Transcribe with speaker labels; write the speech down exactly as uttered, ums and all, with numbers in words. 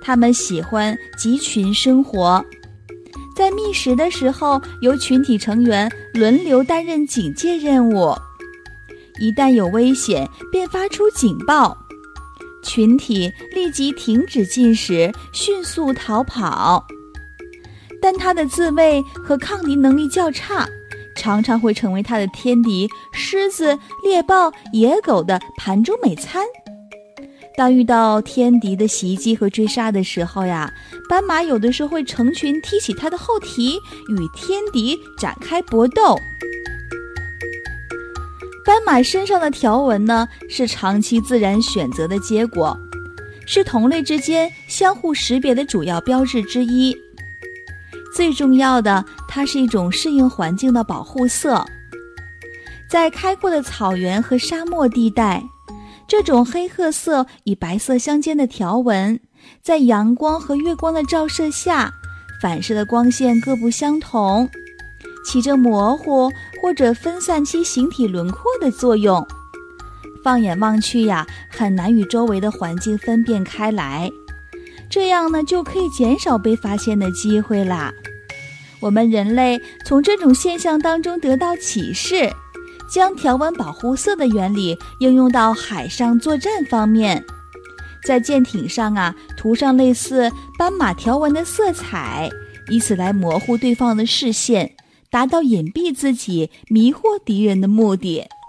Speaker 1: 它们喜欢集群生活，在觅食的时候，由群体成员轮流担任警戒任务，一旦有危险便发出警报，群体立即停止进食，迅速逃跑。但它的自卫和抗敌能力较差，常常会成为它的天敌狮子、猎豹、野狗的盘中美餐。当遇到天敌的袭击和追杀的时候呀，斑马有的时候会成群踢起它的后蹄，与天敌展开搏斗。斑马身上的条纹呢，是长期自然选择的结果，是同类之间相互识别的主要标志之一。最重要的，它是一种适应环境的保护色。在开阔的草原和沙漠地带，这种黑褐色与白色相间的条纹，在阳光和月光的照射下，反射的光线各不相同，起着模糊或者分散其形体轮廓的作用。放眼望去呀，很难与周围的环境分辨开来，这样呢，就可以减少被发现的机会啦。我们人类从这种现象当中得到启示，将条纹保护色的原理应用到海上作战方面，在舰艇上啊涂上类似斑马条纹的色彩，以此来模糊对方的视线，达到隐蔽自己、迷惑敌人的目的。